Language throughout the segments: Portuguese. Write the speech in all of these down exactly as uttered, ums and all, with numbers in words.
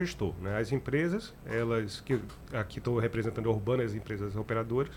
gestor, né? As empresas, elas, que aqui estou representando a Urbana, as empresas operadoras,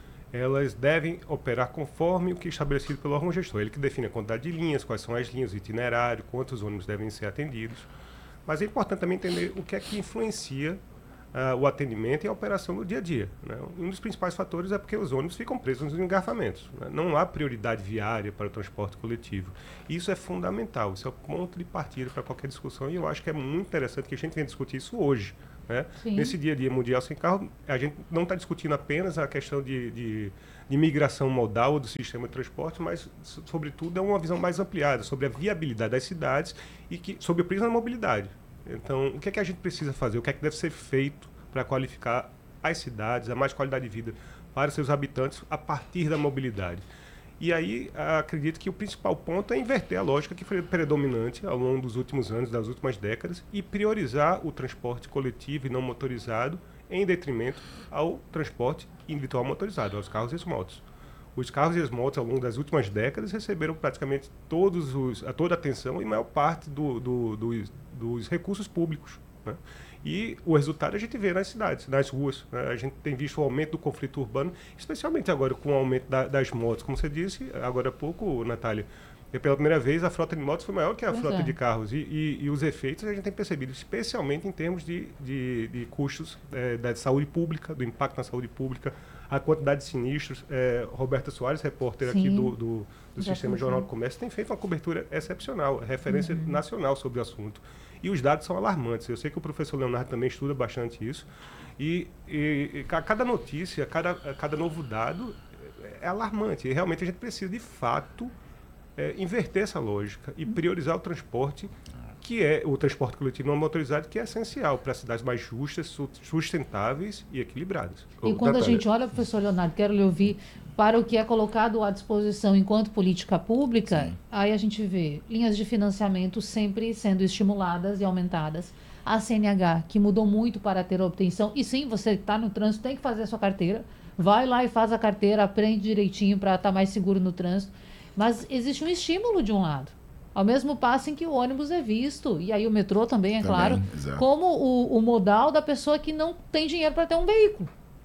elas devem operar conforme o que é estabelecido pelo órgão gestor. Ele que define a quantidade de linhas, quais são as linhas, o itinerário, quantos ônibus devem ser atendidos. Mas é importante também entender o que é que influencia uh, o atendimento e a operação no dia a dia, né? Um dos principais fatores é porque os ônibus ficam presos nos engarrafamentos, né? Não há prioridade viária para o transporte coletivo. Isso é fundamental, isso é o ponto de partida para qualquer discussão, e eu acho que é muito interessante que a gente venha discutir isso hoje, né? Nesse dia a dia mundial sem carro, a gente não está discutindo apenas a questão de, de, de migração modal do sistema de transporte, mas, sobretudo, é uma visão mais ampliada sobre a viabilidade das cidades e que, sobre o prisma da mobilidade. Então, o que é que a gente precisa fazer? O que é que deve ser feito para qualificar as cidades, a mais qualidade de vida para seus habitantes a partir da mobilidade? E aí, acredito que o principal ponto é inverter a lógica que foi predominante ao longo dos últimos anos, das últimas décadas, e priorizar o transporte coletivo e não motorizado em detrimento ao transporte individual motorizado, aos carros e as motos. Os carros e as motos, ao longo das últimas décadas, receberam praticamente todos os, a toda a atenção e maior parte do, do, dos, dos recursos públicos, né? E o resultado a gente vê nas cidades, nas ruas, né? A gente tem visto o aumento do conflito urbano, especialmente agora com o aumento da, das motos. Como você disse agora há pouco, Natália, pela primeira vez a frota de motos foi maior que a pois frota é. de carros. E, e, e os efeitos a gente tem percebido, especialmente em termos de, de, de custos é, da saúde pública, do impacto na saúde pública, a quantidade de sinistros. É, Roberta Soares, repórter Sim. aqui do, do, do Sistema Jornal do Comércio, tem feito uma cobertura excepcional, referência uhum. nacional sobre o assunto. E os dados são alarmantes. Eu sei que o professor Leonardo também estuda bastante isso. E, e, e cada notícia, cada, cada novo dado é alarmante. E realmente a gente precisa, de fato, é, inverter essa lógica e priorizar o transporte, que é o transporte coletivo não motorizado, que é essencial para cidades mais justas, sustentáveis e equilibradas. E quando a gente olha, professor Leonardo, quero lhe ouvir, para o que é colocado à disposição enquanto política pública, Sim. aí a gente vê linhas de financiamento sempre sendo estimuladas e aumentadas. A C N H, que mudou muito para ter a obtenção, e sim, você está no trânsito, tem que fazer a sua carteira, vai lá e faz a carteira, aprende direitinho para estar mais seguro no trânsito, mas existe um estímulo de um lado. Ao mesmo passo em que o ônibus é visto, e aí o metrô também, é também, claro, exato. como o, o modal da pessoa que não tem dinheiro para ter um veículo.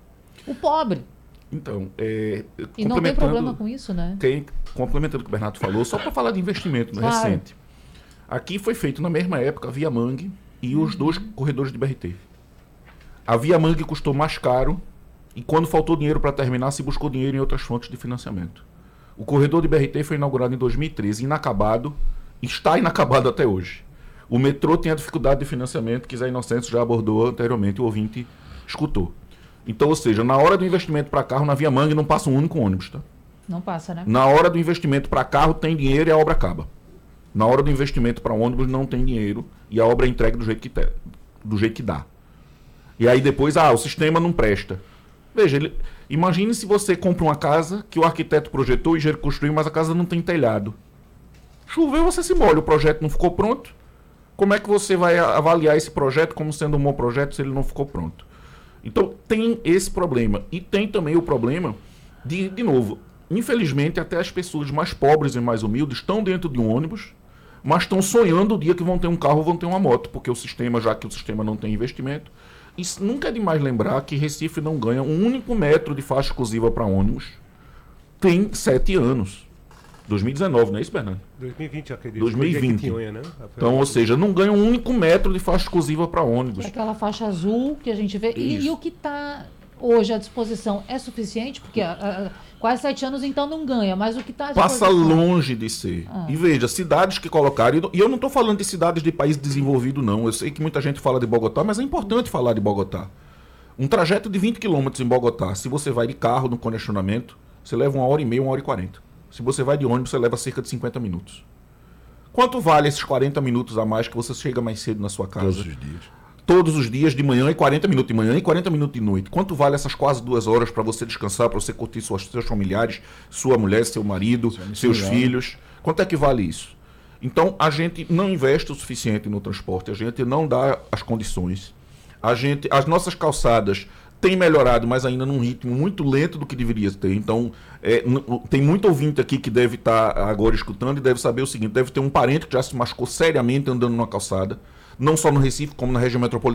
O pobre. Então, é, e não tem problema com isso, né? Tem, complementando o que o Bernardo falou, só para falar de investimento no claro. recente. Aqui foi feito na mesma época a Via Mangue e uhum. os dois corredores de B R T. A Via Mangue custou mais caro e quando faltou dinheiro para terminar, se buscou dinheiro em outras fontes de financiamento. O corredor de B R T foi inaugurado em dois mil e treze, inacabado, está inacabado até hoje. O metrô tem a dificuldade de financiamento que Zé Inocêncio já abordou anteriormente, o ouvinte escutou. Então, ou seja, na hora do investimento para carro, na Via Mangue não passa um único ônibus, tá? Não passa, né? Na hora do investimento para carro tem dinheiro e a obra acaba. Na hora do investimento para ônibus não tem dinheiro e a obra é entregue do jeito que, te, do jeito que dá. E aí depois, ah, o sistema não presta. Veja, ele, imagine se você compra uma casa que o arquiteto projetou, o engenheiro construiu, mas a casa não tem telhado. Choveu, você se molha, o projeto não ficou pronto. Como é que você vai avaliar esse projeto como sendo um bom projeto se ele não ficou pronto? Então, tem esse problema. E tem também o problema de, de novo, infelizmente, até as pessoas mais pobres e mais humildes estão dentro de um ônibus, mas estão sonhando o dia que vão ter um carro ou vão ter uma moto, porque o sistema, já que o sistema não tem investimento. Isso nunca é demais lembrar que Recife não ganha um único metro de faixa exclusiva para ônibus. Tem sete anos. dois mil e dezenove, não é isso, Bernardo? dois mil e vinte, eu acredito. dois mil e vinte. Tinha, né? Então, ou seja, não ganha um único metro de faixa exclusiva para ônibus. É aquela faixa azul que a gente vê. E, e o que está hoje à disposição é suficiente? Porque a, a, quase sete anos, então, não ganha. Mas o que está à disposição... Passa longe de ser. Ah. E veja, cidades que colocaram... E eu não estou falando de cidades de país desenvolvido, não. Eu sei que muita gente fala de Bogotá, mas é importante falar de Bogotá. Um trajeto de vinte quilômetros em Bogotá, se você vai de carro no congestionamento, você leva uma hora e meia, uma hora e quarenta. Se você vai de ônibus, você leva cerca de cinquenta minutos. Quanto vale esses quarenta minutos a mais que você chega mais cedo na sua casa? Todos os dias. Todos os dias, de manhã e quarenta minutos de manhã e quarenta minutos de noite. Quanto vale essas quase duas horas para você descansar, para você curtir suas, seus familiares, sua mulher, seu marido, Seu seus filho. filhos? Quanto é que vale isso? Então, a gente não investe o suficiente no transporte, a gente não dá as condições. A gente, as nossas calçadas tem melhorado, mas ainda num ritmo muito lento do que deveria ter. Então, é, tem muito ouvinte aqui que deve estar agora escutando e deve saber o seguinte: deve ter um parente que já se machucou seriamente andando numa calçada, não só no Recife, como na região metropolitana.